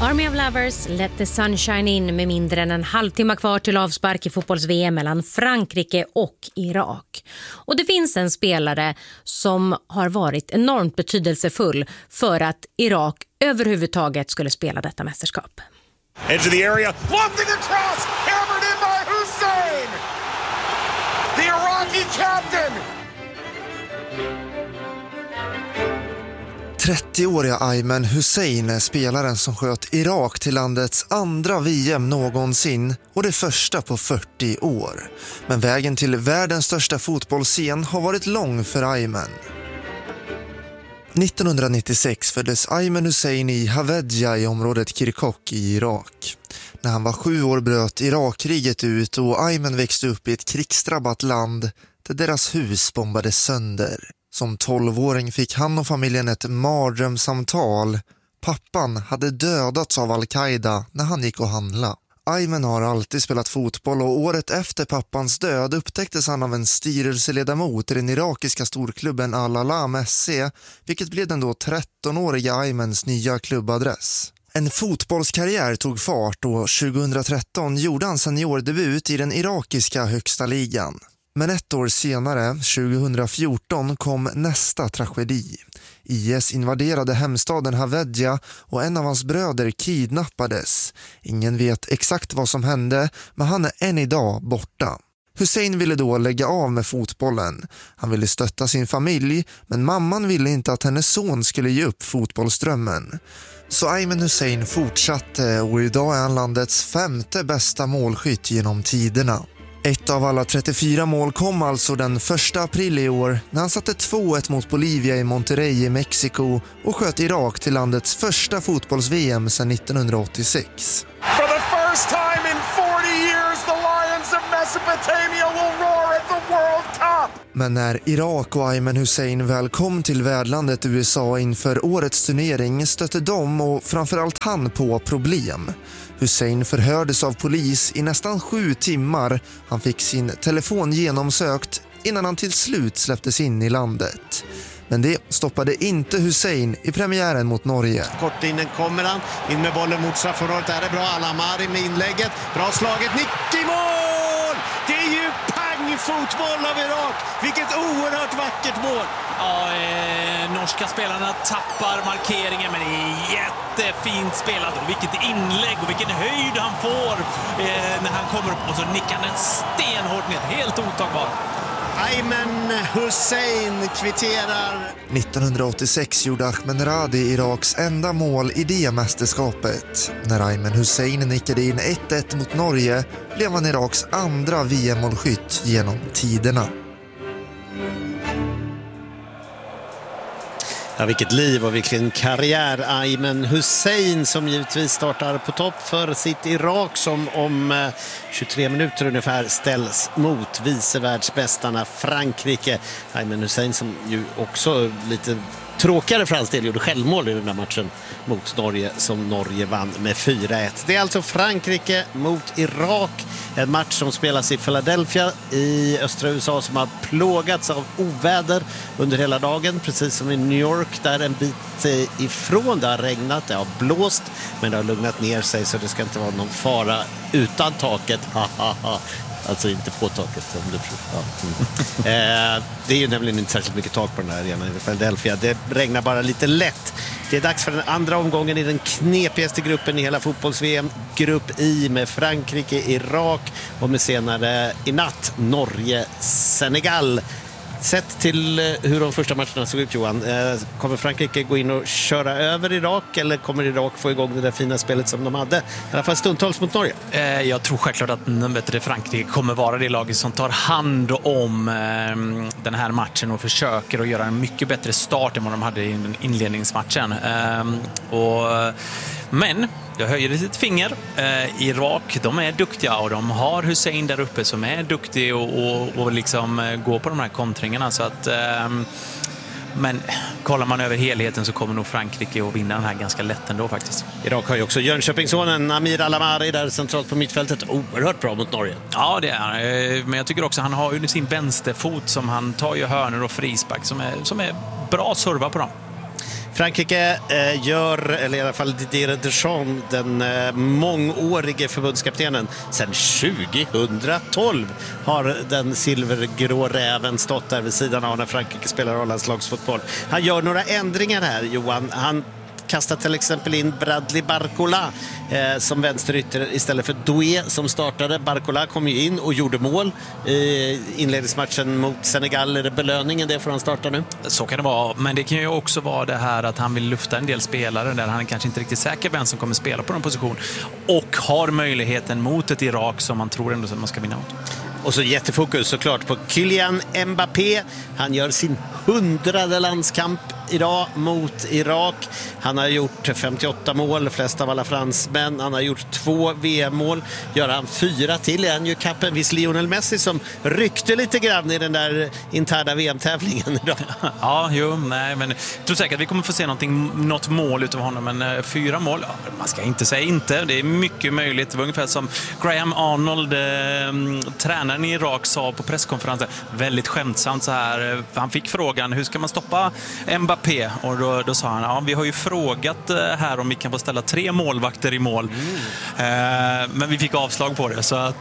Army of Lovers, Let the Sunshine In med mindre än en halvtimme kvar till avspark i fotbolls-VM mellan Frankrike och Irak. Och det finns en spelare som har varit enormt betydelsefull för att Irak överhuvudtaget skulle spela detta mästerskap. Edge of the area, lofting across, hammered in by Hussein! The Iraqi captain! 30-åriga Ayman Hussein är spelaren som sköt Irak till landets andra VM någonsin och det första på 40 år. Men vägen till världens största fotbollsscen har varit lång för Ayman. 1996 föddes Ayman Hussein i Havedja i området Kirkuk i Irak. När han var 7 år bröt Irakkriget ut och Ayman växte upp i ett krigsdrabbat land där deras hus bombades sönder. Som 12-åring fick han och familjen ett mardrömssamtal. Pappan hade dödats av Al-Qaida när han gick och handla. Ayman har alltid spelat fotboll och året efter pappans död upptäcktes han av en styrelseledamot i den irakiska storklubben Al-Alam SC, vilket blev den då 13-åriga Aymans nya klubbadress. En fotbollskarriär tog fart och 2013 gjorde han seniordebut i den irakiska högsta ligan. Men ett år senare, 2014, kom nästa tragedi. IS invaderade hemstaden Havedja och en av hans bröder kidnappades. Ingen vet exakt vad som hände, men han är än idag borta. Hussein ville då lägga av med fotbollen. Han ville stötta sin familj, men mamman ville inte att hennes son skulle ge upp fotbollsdrömmen. Så Ayman Hussein fortsatte och idag är han landets 5:e bästa målskytt genom tiderna. Ett av alla 34 mål kom alltså den 1 april i år när han satte 2-1 mot Bolivia i Monterrey i Mexiko och sköt Irak till landets första fotbolls-VM sedan 1986. For the first time in 40 years, the Lions of Mesopotamia will roar at the World Cup! Men när Irak och Ayman Hussein väl kom till värdlandet USA inför årets turnering stötte de och framförallt han på problem. Hussein förhördes av polis i nästan 7 timmar. Han fick sin telefon genomsökt innan han till slut släpptes in i landet. Men det stoppade inte Hussein i premiären mot Norge. Kort innen kommer han, in med bollen mot straffområdet. Där är bra, Al-Amari med inlägget. Bra slaget, nick i mål! Det är ju pangfotboll av Irak. Vilket oerhört vackert mål. Ja, norska spelarna tappar markeringen, men det är jättefint spelat. Och vilket inlägg och vilken höjd han får när han kommer upp och så nickar han stenhårt ner. Helt otagbar. Ayman Hussein kvitterar. 1986 gjorde Ahmed Radi Iraks enda mål i det mästerskapet. När Ayman Hussein nickade in 1-1 mot Norge blev han Iraks andra VM-målskytt genom tiderna. Ja, vilket liv och vilken karriär. Ayman Hussein som givetvis startar på topp för sitt Irak som om 23 minuter ungefär ställs mot vicevärldsbästarna Frankrike. Ayman Hussein som ju också lite tråkigare för hans del gjorde självmål i den här matchen mot Norge som Norge vann med 4-1. Det är alltså Frankrike mot Irak. En match som spelas i Philadelphia i östra USA som har plågats av oväder under hela dagen. Precis som i New York där en bit ifrån det har regnat. Det har blåst men det har lugnat ner sig så det ska inte vara någon fara utan taket. Alltså inte på taket. Om du det är ju nämligen inte särskilt mycket tak på den här arenan i Philadelphia. Det regnar bara lite lätt. Det är dags för den andra omgången i den knepigaste gruppen i hela fotbolls-VM. Grupp I med Frankrike, Irak och med senare i natt Norge, Senegal. Sett till hur de första matcherna såg ut, Johan, kommer Frankrike gå in och köra över Irak eller kommer Irak få igång det där fina spelet som de hade? I alla fall stundtals mot Norge. Jag tror självklart att Frankrike kommer vara det laget som tar hand om den här matchen och försöker att göra en mycket bättre start än vad de hade i inledningsmatchen. Men jag höjer ett litet finger. Irak, de är duktiga och de har Hussein där uppe som är duktig och liksom går på de här kontringarna. Så att, men kollar man över helheten så kommer nog Frankrike att vinna den här ganska lätt ändå faktiskt. Irak har ju också Jönköpingssonen Amir Al-Amari där centralt på mittfältet. Oerhört bra mot Norge. Ja, det är. Men jag tycker också han har ju sin vänsterfot som han tar ju hörnor och frispark som är bra serva på dem. Frankrike gör, eller i alla fall Didier Deschamps, den mångårige förbundskaptenen, sedan 2012 har den silvergrå räven stått där vid sidan av när Frankrike spelar A-landslagsfotboll. Han gör några ändringar här, Johan. Han kastar till exempel in Bradley Barcola som vänsterytter istället för Doué som startade. Barcola kom ju in och gjorde mål i inledningsmatchen mot Senegal. Är det belöningen det får han starta nu? Så kan det vara, men det kan ju också vara det här att han vill lufta en del spelare där han är kanske inte riktigt säker vem som kommer spela på den position och har möjligheten mot ett Irak som man tror ändå att man ska vinna mot. Och så jättefokus såklart på Kylian Mbappé. Han gör sin 100:e landskamp idag mot Irak. Han har gjort 58 mål, flest av alla fransmän. Han har gjort 2 VM-mål. Gör han 4 till är han ju kappen viss Lionel Messi som ryckte lite grann i den där interna VM-tävlingen idag. Ja, men jag tror säkert att vi kommer få se något mål utav honom, men 4 mål, man ska inte säga inte. Det är mycket möjligt. Det var ungefär som Graham Arnold, tränaren i Irak, sa på presskonferensen, väldigt skämtsamt så här. Han fick frågan, hur ska man stoppa Mbappé? Och då sa han, vi har ju frågat här om vi kan få ställa 3 målvakter i mål. Men vi fick avslag på det. Så att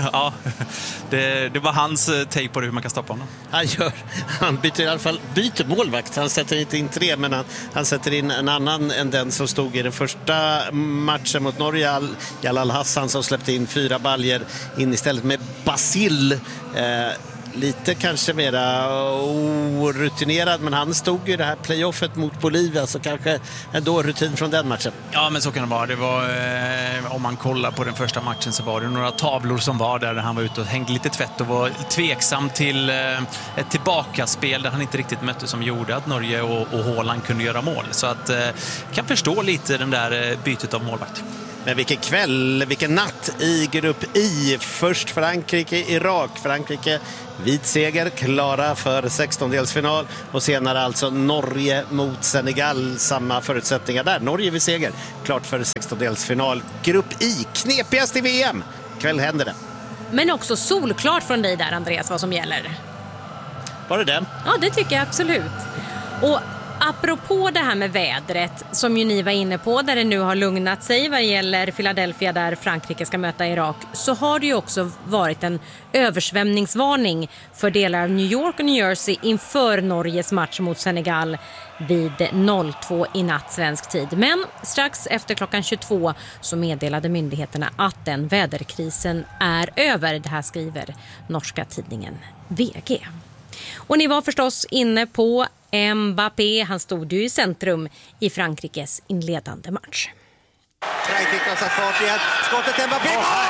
det var hans take på det, hur man kan stoppa honom. Han byter i alla fall målvakt. Han sätter inte in 3, men han sätter in en annan än den som stod i den första matchen mot Norge. Jalal Hassan som släppte in 4 baljer in istället med Basil. Lite kanske mera orutinerad, men han stod ju det här playoffet mot Bolivia, så kanske ändå rutin från den matchen. Ja, men så kan det vara. Det var, om man kollar på den första matchen så var det några tavlor som var där han var ute och hängde lite tvätt och var tveksam till ett tillbakaspel där han inte riktigt mötte, som gjorde att Norge och Haaland kunde göra mål. Så att kan förstå lite den där bytet av målvakt. Men vilken kväll, vilken natt i grupp I. Först Frankrike-Irak. Frankrike vit seger, klara för 16-delsfinal. Och senare alltså Norge mot Senegal. Samma förutsättningar där. Norge vid seger, klart för 16-delsfinal. Grupp I, knepigast i VM. Kväll händer det. Men också solklart från dig där, Andreas, vad som gäller. Var det det? Ja, det tycker jag absolut. Och apropå det här med vädret som ju ni var inne på, där det nu har lugnat sig vad gäller Philadelphia där Frankrike ska möta Irak, så har det ju också varit en översvämningsvarning för delar av New York och New Jersey inför Norges match mot Senegal vid 02 i natt svensk tid. Men strax efter klockan 22 så meddelade myndigheterna att den väderkrisen är över. Det här skriver norska tidningen VG. Och ni var förstås inne på Mbappé. Han stod ju i centrum i Frankrikes inledande match. Frankrike har satt fart igen. Skottet Mbappé.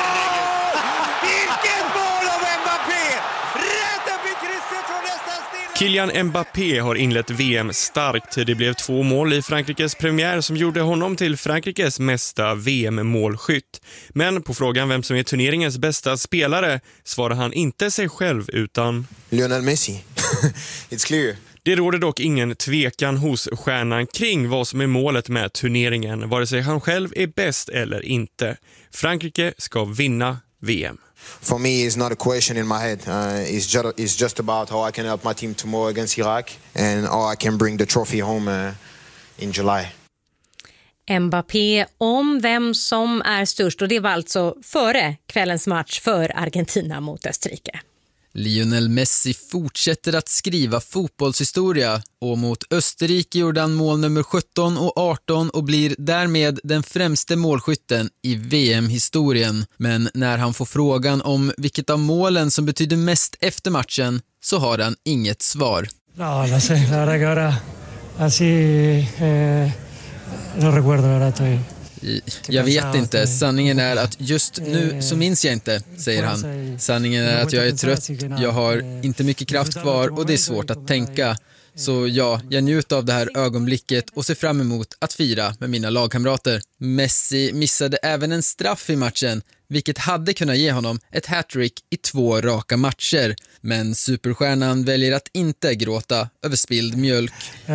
Vilket mål av Mbappé! Rätt upp i krysset från nästan stilla. Kylian Mbappé har inlett VM starkt. Det blev 2 mål i Frankrikes premiär som gjorde honom till Frankrikes mesta VM-målskytt. Men på frågan vem som är turneringens bästa spelare svarar han inte sig själv utan Lionel Messi. It's clear. Det råder dock ingen tvekan hos stjärnan kring vad som är målet med turneringen, vare sig han själv är bäst eller inte. Frankrike ska vinna VM. For me, it's not a question in my head. It's just about how I can help my team tomorrow against Iraq and how I can bring the trophy home in July. Mbappé om vem som är störst, och det var alltså före kvällens match för Argentina mot Österrike. Lionel Messi fortsätter att skriva fotbollshistoria och mot Österrike gjorde han mål nummer 17 och 18 och blir därmed den främste målskytten i VM-historien. Men när han får frågan om vilket av målen som betyder mest efter matchen så har han inget svar. No sé, la verdad que ahora así no recuerdo, la verdad. Jag vet inte. Sanningen är att just nu så minns jag inte, säger han. Sanningen är att jag är trött. Jag har inte mycket kraft kvar och det är svårt att tänka. Så ja, jag njuter av det här ögonblicket och ser fram emot att fira med mina lagkamrater Messi missade även en straff i matchen, vilket hade kunnat ge honom ett hattrick i 2 raka matcher. Men superstjärnan väljer att inte gråta över spilld mjölk.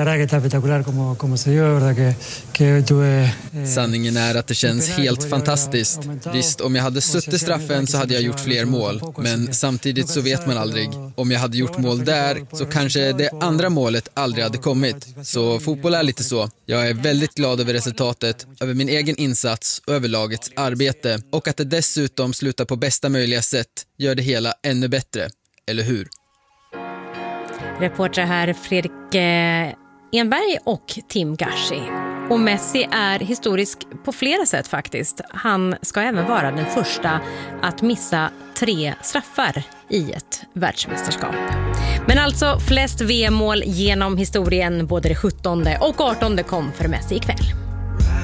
Sanningen är att det känns helt fantastiskt. Visst, om jag hade suttit straffen så hade jag gjort fler mål. Men samtidigt så vet man aldrig. Om jag hade gjort mål där så kanske det andra målet aldrig hade kommit. Så fotboll är lite så. Jag är väldigt glad över resultatet, över min egen insats och över lagets arbete. Och att det dessutom slutar på bästa möjliga sätt gör det hela ännu bättre. Eller hur? Reporter här Fredrik Enberg och Tim Gashi. Och Messi är historisk på flera sätt faktiskt. Han ska även vara den första att missa 3 straffar i ett världsmästerskap. Men alltså flest VM-mål genom historien, både det 17:e och 18:e kom för Messi ikväll.